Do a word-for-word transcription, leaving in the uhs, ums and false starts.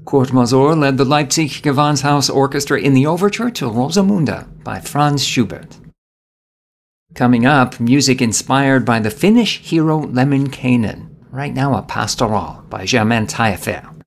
Kurt Masur led the Leipzig Gewandhaus Orchestra in the overture to Rosamunde by Franz Schubert. Coming up, music inspired by the Finnish hero Lemminkainen. Right now, a pastoral by Germain Taillefer.